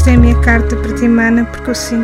esta é a minha carta para ti, mana, porque eu sinto